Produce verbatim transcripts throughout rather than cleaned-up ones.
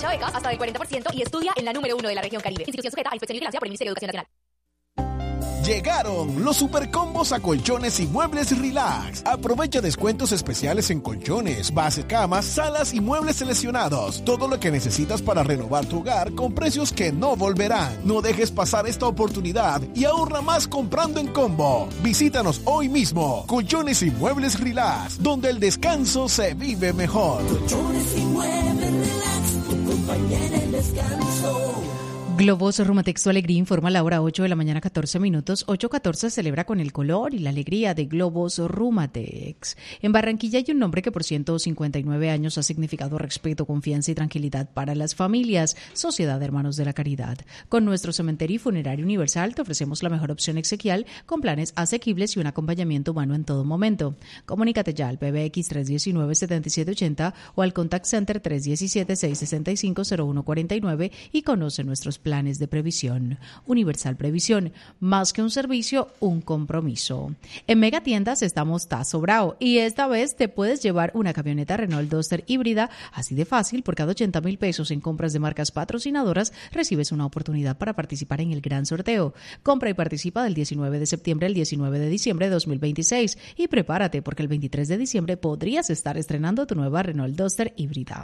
Aprovecha becas hasta del cuarenta por ciento y estudia en la número uno de la región Caribe. Institución sujeta a inspección y vigilancia por el Ministerio de Educación Nacional. Llegaron los supercombos a colchones y muebles Relax. Aprovecha descuentos especiales en colchones, base camas, salas y muebles seleccionados. Todo lo que necesitas para renovar tu hogar con precios que no volverán. No dejes pasar esta oportunidad y ahorra más comprando en combo. Visítanos hoy mismo. Colchones y muebles Relax, donde el descanso se vive mejor. Colchones y muebles Relax, tu compañía en el descanso. Globos Rumatex, tu alegría, informa a la hora ocho de la mañana, catorce minutos. ocho catorce celebra con el color y la alegría de Globos Rumatex. En Barranquilla hay un nombre que por ciento cincuenta y nueve años ha significado respeto, confianza y tranquilidad para las familias. Sociedad de Hermanos de la Caridad. Con nuestro cementerio y funerario universal te ofrecemos la mejor opción exequial con planes asequibles y un acompañamiento humano en todo momento. Comunícate ya al P B X tres uno nueve, siete siete ocho cero o al Contact Center tres uno siete, seis seis cinco, cero uno cuatro nueve y conoce nuestros planes planes de previsión. Universal Previsión, más que un servicio, un compromiso. En Megatiendas estamos Tazo Bravo y esta vez te puedes llevar una camioneta Renault Duster híbrida así de fácil. Por cada ochenta mil pesos en compras de marcas patrocinadoras recibes una oportunidad para participar en el gran sorteo. Compra y participa del diecinueve de septiembre al diecinueve de diciembre de dos mil veintiséis y prepárate porque el veintitrés de diciembre podrías estar estrenando tu nueva Renault Duster híbrida.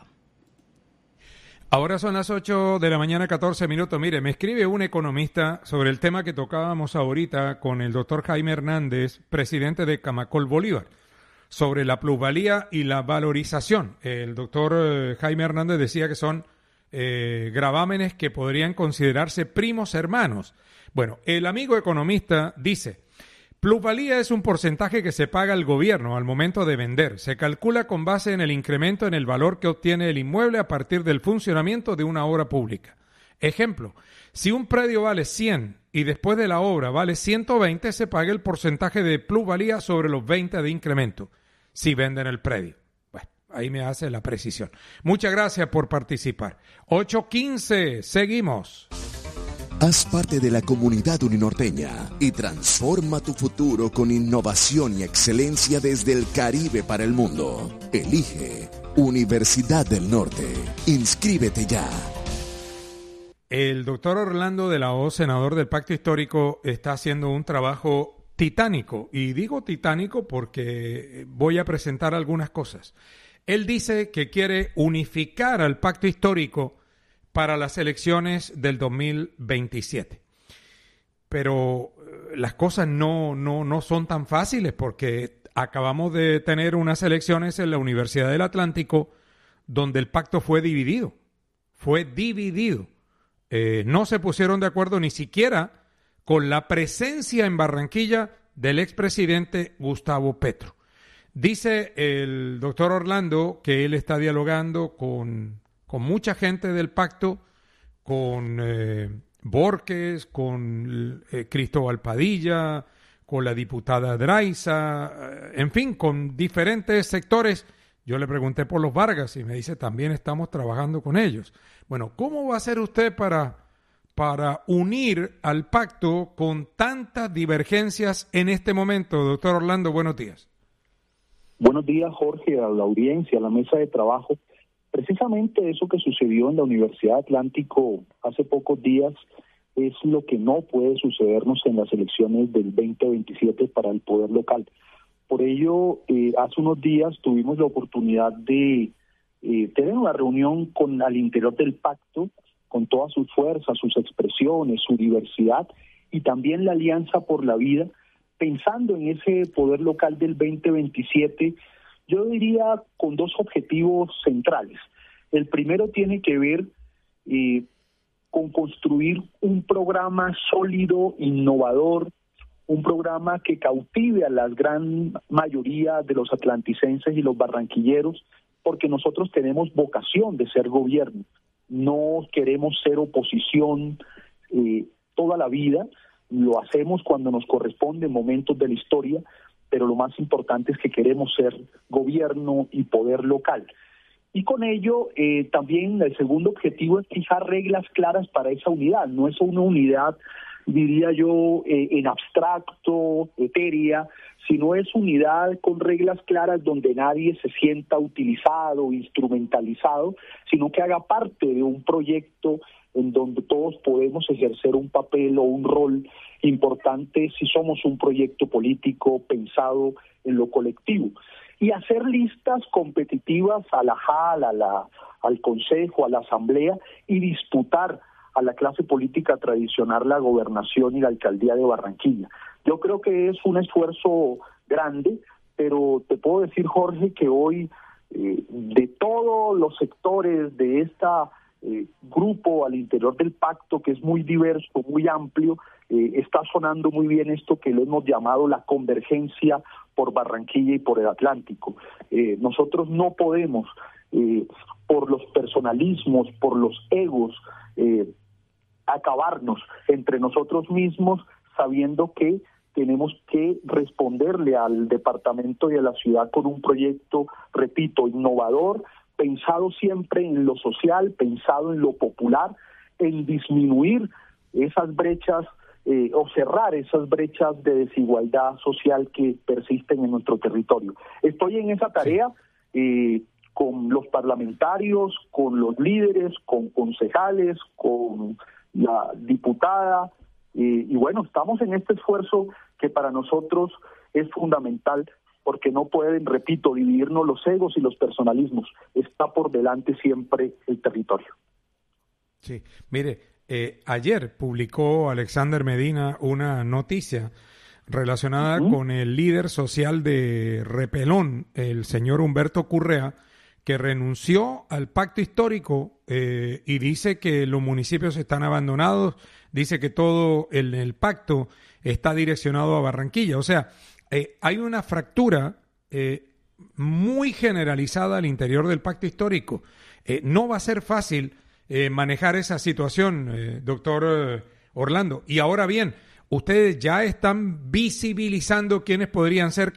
Ahora son las ocho de la mañana, catorce minutos. Mire, me escribe un economista sobre el tema que tocábamos ahorita con el doctor Jaime Hernández, presidente de Camacol Bolívar, sobre la plusvalía y la valorización. El doctor eh, Jaime Hernández decía que son eh, gravámenes que podrían considerarse primos hermanos. Bueno, el amigo economista dice: plusvalía es un porcentaje que se paga al gobierno al momento de vender. Se calcula con base en el incremento en el valor que obtiene el inmueble a partir del funcionamiento de una obra pública. Ejemplo, si un predio vale cien y después de la obra vale ciento veinte, se paga el porcentaje de plusvalía sobre los veinte de incremento si venden el predio. Bueno, ahí me hace la precisión. Muchas gracias por participar. ocho quince, seguimos. Haz parte de la comunidad uninorteña y transforma tu futuro con innovación y excelencia desde el Caribe para el mundo. Elige Universidad del Norte. Inscríbete ya. El doctor Orlando de la O, senador del Pacto Histórico, está haciendo un trabajo titánico. Y digo titánico porque voy a presentar algunas cosas. Él dice que quiere unificar al Pacto Histórico para las elecciones del dos mil veintisiete. Pero las cosas no, no, no son tan fáciles porque acabamos de tener unas elecciones en la Universidad del Atlántico donde el pacto fue dividido. Fue dividido. Eh, no se pusieron de acuerdo ni siquiera con la presencia en Barranquilla del expresidente Gustavo Petro. Dice el doctor Orlando que él está dialogando con... con mucha gente del pacto, con eh, Borges, con eh, Cristóbal Padilla, con la diputada Draiza, eh, en fin, con diferentes sectores. Yo le pregunté por los Vargas y me dice, también estamos trabajando con ellos. Bueno, ¿cómo va a hacer usted para, para unir al pacto con tantas divergencias en este momento? Doctor Orlando, buenos días. Buenos días, Jorge, a la audiencia, a la mesa de trabajo. Precisamente eso que sucedió en la Universidad Atlántico hace pocos días es lo que no puede sucedernos en las elecciones del veinte veintisiete para el poder local. Por ello, eh, hace unos días tuvimos la oportunidad de eh, tener una reunión con al interior del pacto, con todas sus fuerzas, sus expresiones, su diversidad, y también la Alianza por la Vida, pensando en ese poder local del veinte veintisiete, yo diría con dos objetivos centrales. El primero tiene que ver eh, con construir un programa sólido, innovador, un programa que cautive a la gran mayoría de los atlanticenses y los barranquilleros, porque nosotros tenemos vocación de ser gobierno. No queremos ser oposición eh, toda la vida, lo hacemos cuando nos corresponde en momentos de la historia, pero lo más importante es que queremos ser gobierno y poder local. Y con ello, eh, también el segundo objetivo es fijar reglas claras para esa unidad. No es una unidad diría yo, eh, en abstracto, etérea, sino es unidad con reglas claras donde nadie se sienta utilizado, instrumentalizado, sino que haga parte de un proyecto en donde todos podemos ejercer un papel o un rol importante si somos un proyecto político pensado en lo colectivo. Y hacer listas competitivas a la J A L, a la, al Consejo, a la Asamblea, y disputar a la clase política tradicional la gobernación y la alcaldía de Barranquilla. Yo creo que es un esfuerzo grande, pero te puedo decir, Jorge, que hoy eh, de todos los sectores de esta eh, grupo al interior del pacto, que es muy diverso, muy amplio, eh, está sonando muy bien esto que lo hemos llamado la convergencia por Barranquilla y por el Atlántico. Eh, nosotros no podemos, eh, por los personalismos, por los egos, eh, acabarnos entre nosotros mismos, sabiendo que tenemos que responderle al departamento y a la ciudad con un proyecto, repito, innovador, pensado siempre en lo social, pensado en lo popular, en disminuir esas brechas eh, o cerrar esas brechas de desigualdad social que persisten en nuestro territorio. Estoy en esa tarea eh, con los parlamentarios, con los líderes, con concejales, con la diputada, eh, y bueno, estamos en este esfuerzo que para nosotros es fundamental, porque no pueden, repito, dividirnos los egos y los personalismos. Está por delante siempre el territorio. Sí, mire, eh, ayer publicó Alexander Medina una noticia relacionada uh-huh. con el líder social de Repelón, el señor Humberto Currea, que renunció al pacto histórico eh, y dice que los municipios están abandonados, dice que todo el, el pacto está direccionado a Barranquilla. O sea, eh, hay una fractura eh, muy generalizada al interior del pacto histórico. Eh, no va a ser fácil eh, manejar esa situación, eh, doctor eh, Orlando. Y ahora bien, ustedes ya están visibilizando quiénes podrían ser